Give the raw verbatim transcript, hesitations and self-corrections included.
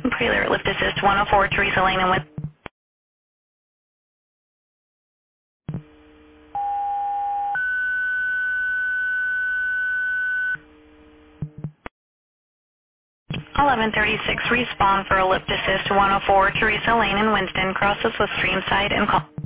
Prelude Lift Assist one oh four, Teresa Lane and with eleven thirty-six, respawn for a lift assist one oh four, Teresa Lane and Winston, crosses with Streamside and call.